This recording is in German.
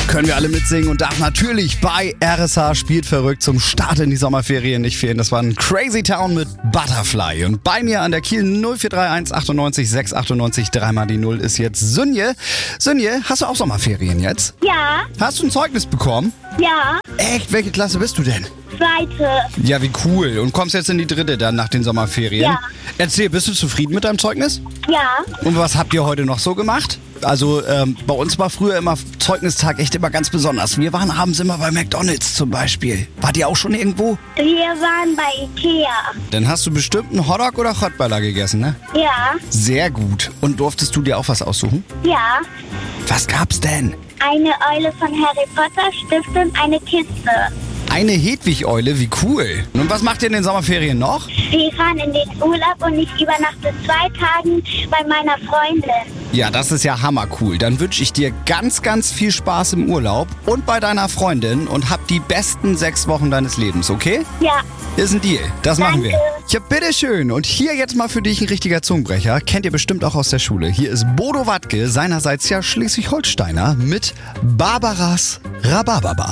Können wir alle mitsingen und darf natürlich bei RSH spielt verrückt zum Start in die Sommerferien nicht fehlen. Das war ein Crazy Town mit Butterfly. Und bei mir an der Kiel 0431 98 698 3 die 0 ist jetzt Sünje. Sünje, hast du auch Sommerferien jetzt? Ja, Hast du ein Zeugnis bekommen? ja, Echt? Welche Klasse bist du denn? zweite. Ja, wie cool. Und kommst jetzt in die dritte dann nach den Sommerferien? Ja. Erzähl, bist du zufrieden mit deinem Zeugnis? Ja, Und was habt ihr heute noch so gemacht? Also bei uns war früher immer Zeugnistag echt immer ganz besonders. Wir waren abends immer bei McDonald's zum Beispiel. Wart ihr auch schon irgendwo? wir waren bei Ikea. Dann hast du bestimmt einen Hotdog oder Rottweiler gegessen, ne? Ja, Sehr gut. Und durftest du dir auch was aussuchen? ja. Was gab's denn? Eine Eule von Harry Potter, Stift und eine Kiste. Eine Hedwig-Eule, wie cool. Und was macht ihr in den Sommerferien noch? Wir fahren in den Urlaub und ich übernachte 2 Tagen bei meiner Freundin. Ja, das ist ja hammercool. Dann wünsche ich dir ganz, ganz viel Spaß im Urlaub und bei deiner Freundin und hab die besten 6 Wochen deines Lebens, okay? Ja, Ist ein Deal. Das machen wir. Danke. Ja, bitteschön. Und hier jetzt mal für dich ein richtiger Zungenbrecher. Kennt ihr bestimmt auch aus der Schule. Hier ist Bodo Wartke, seinerseits ja Schleswig-Holsteiner, mit Barbaras Rhabarberbar.